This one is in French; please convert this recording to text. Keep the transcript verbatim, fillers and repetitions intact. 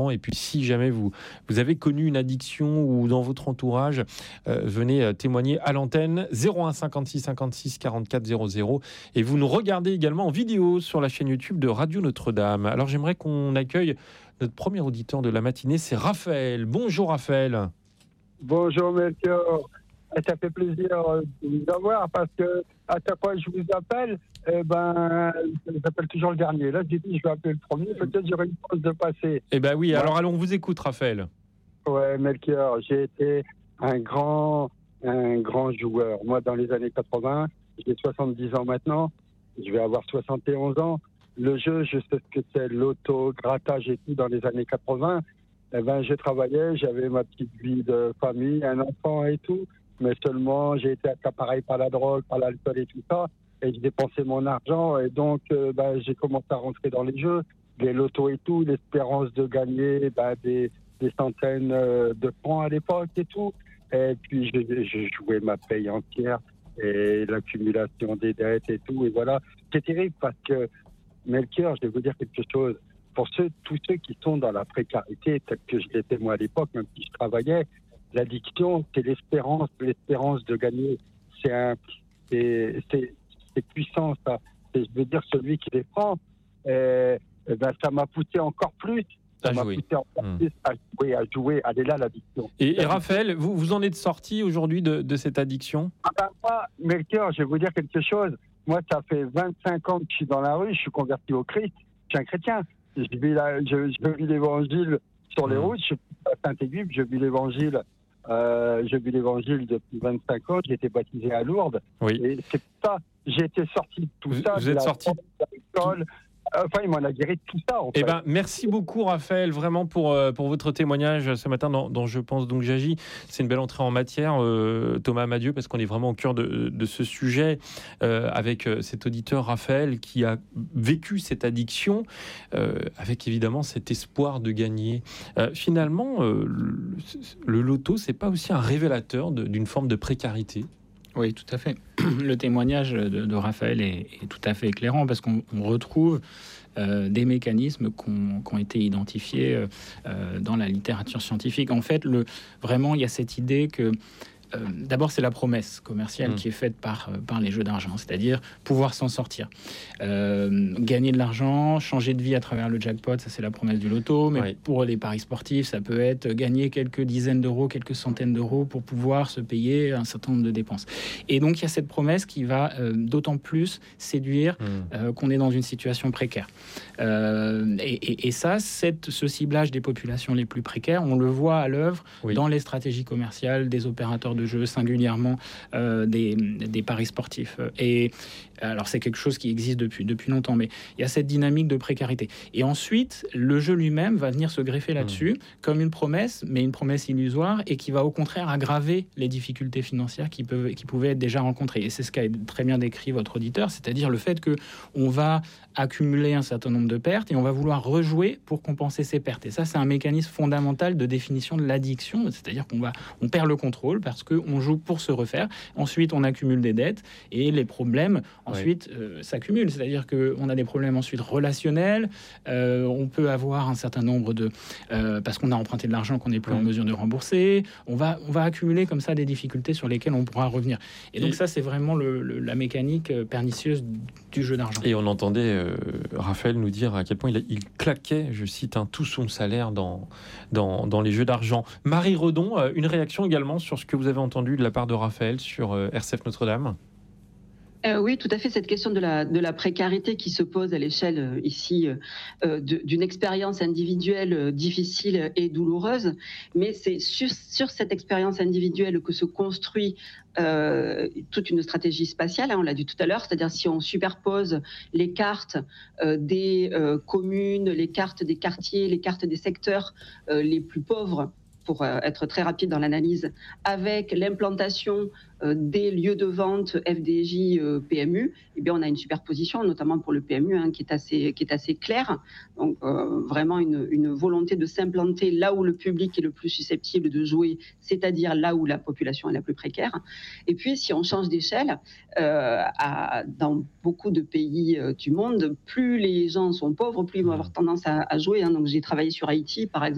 Et puis, si jamais vous, vous avez connu une addiction ou dans votre entourage, euh, venez euh, témoigner à l'antenne zéro un cinquante-six cinquante-six quarante-quatre zéro zéro. Et vous nous regardez également en vidéo sur la chaîne YouTube de Radio Notre-Dame. Alors, j'aimerais qu'on accueille notre premier auditeur de la matinée, c'est Raphaël. Bonjour Raphaël. Bonjour Melchior. Ça fait plaisir de vous avoir parce que à chaque fois que je vous appelle, eh ben, j'appelle toujours le dernier. Là, j'ai dit je vais appeler le premier. Peut-être j'aurai une chance de passer. Eh bien oui, ouais. Alors allons, on vous écoute Raphaël. Ouais, Melchior, j'ai été un grand, un grand joueur. Moi, dans les années quatre-vingts, j'ai soixante-dix ans maintenant. Je vais avoir soixante et onze ans. Le jeu, je sais ce que c'est, l'auto, grattage et tout dans les années quatre-vingts. Eh ben, je travaillais, j'avais ma petite vie de famille, un enfant et tout. Mais seulement, j'ai été accaparé par la drogue, par l'alcool et tout ça. Et je dépensais mon argent. Et donc, euh, ben, j'ai commencé à rentrer dans les jeux, les lotos et tout, l'espérance de gagner ben, des, des centaines euh, de francs à l'époque et tout. Et puis, je, je jouais ma paye entière et l'accumulation des dettes et tout. Et voilà, c'est terrible parce que, Melchior, je vais vous dire quelque chose. Pour ceux, tous ceux qui sont dans la précarité, tel que je l'étais moi à l'époque, même si je travaillais, l'addiction, c'est l'espérance, l'espérance de gagner. C'est un, c'est, c'est, c'est puissant, ça. Et je veux dire, celui qui les prend, euh, eh ben, ça m'a poussé encore plus. Ça à m'a jouer. poussé encore Mmh. plus à jouer, à jouer. Elle est là, l'addiction. Et, et Raphaël, vous, vous en êtes sorti aujourd'hui de, de cette addiction ? Ah ben, moi, Melchior, je vais vous dire quelque chose. Moi, ça fait vingt-cinq ans que je suis dans la rue, je suis converti au Christ, je suis un chrétien. Je vis, la, je, je vis l'évangile sur les mmh. routes, je suis à Saint-Église, je vis l'évangile. Euh, je vis l'évangile depuis vingt-cinq ans, j'ai été baptisé à Lourdes. Oui. Et c'est pour ça, j'ai été sorti de tout vous, ça. Vous êtes sorti de l'école. Enfin, il m'en a guéri de tout ça. En eh fait. ben, merci beaucoup, Raphaël, vraiment pour, euh, pour votre témoignage ce matin dans, dans Je pense donc j'agis. C'est une belle entrée en matière, euh, Thomas Amadieu, parce qu'on est vraiment au cœur de, de ce sujet euh, avec cet auditeur Raphaël qui a vécu cette addiction euh, avec évidemment cet espoir de gagner. Euh, finalement, euh, le, le loto, c'est pas aussi un révélateur de, d'une forme de précarité ? Oui, tout à fait. Le témoignage de, de Raphaël est, est tout à fait éclairant parce qu'on on retrouve euh, des mécanismes qui ont été identifiés euh, dans la littérature scientifique. En fait, le, vraiment, il y a cette idée que Euh, d'abord, c'est la promesse commerciale mmh. qui est faite par, par les jeux d'argent, c'est-à-dire pouvoir s'en sortir. Euh, gagner de l'argent, changer de vie à travers le jackpot, ça c'est la promesse du loto, mais oui. pour les paris sportifs, ça peut être gagner quelques dizaines d'euros, quelques centaines d'euros pour pouvoir se payer un certain nombre de dépenses. Et donc, il y a cette promesse qui va euh, d'autant plus séduire mmh. euh, qu'on est dans une situation précaire. Euh, et, et, et ça, cette, ce ciblage des populations les plus précaires, on le voit à l'œuvre oui. dans les stratégies commerciales des opérateurs de de jeu, singulièrement euh, des, des paris sportifs. Et alors, c'est quelque chose qui existe depuis, depuis longtemps, mais il y a cette dynamique de précarité. Et ensuite, le jeu lui-même va venir se greffer là-dessus, mmh. comme une promesse, mais une promesse illusoire, et qui va au contraire aggraver les difficultés financières qui, peuvent, qui pouvaient être déjà rencontrées. Et c'est ce qu'a très bien décrit votre auditeur, c'est-à-dire le fait qu'on va accumuler un certain nombre de pertes et on va vouloir rejouer pour compenser ces pertes. Et ça, c'est un mécanisme fondamental de définition de l'addiction, c'est-à-dire qu'on va, on perd le contrôle parce qu'on joue pour se refaire. Ensuite, on accumule des dettes et les problèmes ensuite oui. euh, s'accumulent. C'est-à-dire qu'on a des problèmes ensuite relationnels. Euh, on peut avoir un certain nombre de... Euh, parce qu'on a emprunté de l'argent qu'on n'est plus oui. en mesure de rembourser. On va, on va accumuler comme ça des difficultés sur lesquelles on pourra revenir. Et, et donc ça, c'est vraiment le, le, la mécanique pernicieuse du jeu d'argent. Et on entendait euh, Raphaël nous dire à quel point il, a, il claquait, je cite, hein, tout son salaire dans, dans, dans les jeux d'argent. Marie Redon, euh, une réaction également sur ce que vous avez entendu de la part de Raphaël sur euh, R C F Notre-Dame ? Euh, oui, tout à fait. Cette question de la, de la précarité qui se pose à l'échelle euh, ici euh, de, d'une expérience individuelle euh, difficile et douloureuse, mais c'est sur, sur cette expérience individuelle que se construit euh, toute une stratégie spatiale, hein, on l'a dit tout à l'heure, c'est-à-dire si on superpose les cartes euh, des euh, communes, les cartes des quartiers, les cartes des secteurs euh, les plus pauvres, pour être très rapide dans l'analyse, avec l'implantation euh, des lieux de vente F D J euh, P M U, eh bien on a une superposition, notamment pour le P M U, hein, qui est assez qui est assez claire. Donc euh, vraiment une, une volonté de s'implanter là où le public est le plus susceptible de jouer, c'est-à-dire là où la population est la plus précaire. Et puis si on change d'échelle, euh, à, dans beaucoup de pays euh, du monde, plus les gens sont pauvres, plus ils vont avoir tendance à, à jouer. Hein. Donc j'ai travaillé sur Haïti, par exemple.